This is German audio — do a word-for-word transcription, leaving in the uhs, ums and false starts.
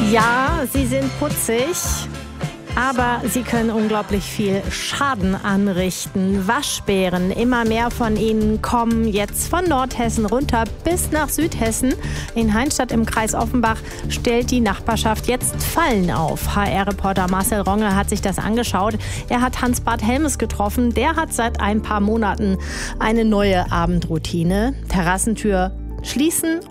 Ja, sie sind putzig, aber sie können unglaublich viel Schaden anrichten. Waschbären, immer mehr von ihnen kommen jetzt von Nordhessen runter bis nach Südhessen. In Heinstatt im Kreis Offenbach stellt die Nachbarschaft jetzt Fallen auf. H R-Reporter Marcel Ronge hat sich das angeschaut. Er hat Hans-Bart Helmes getroffen. Der hat seit ein paar Monaten eine neue Abendroutine. Terrassentür schließen